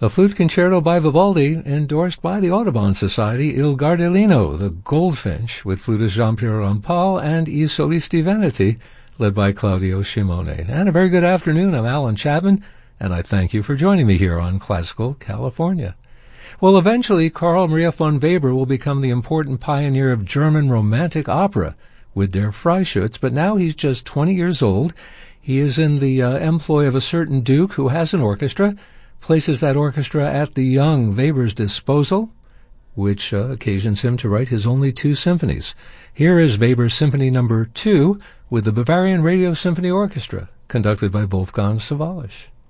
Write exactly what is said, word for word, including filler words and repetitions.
A flute concerto by Vivaldi, endorsed by the Audubon Society, Il Gardellino, the Goldfinch, with flutist Jean-Pierre Rampal, and I Solisti Veneti, led by Claudio Shimone. And a very good afternoon. I'm Alan Chapman, and I thank you for joining me here on Classical California. Well, eventually, Carl Maria von Weber will become the important pioneer of German Romantic opera with Der Freischütz, but now he's just twenty years old. He is in the uh, employ of a certain duke who has an orchestra, places that orchestra at the young Weber's disposal, which uh, occasions him to write his only two symphonies. Here is Weber's Symphony Number Two with the Bavarian Radio Symphony Orchestra, conducted by Wolfgang Sawallisch.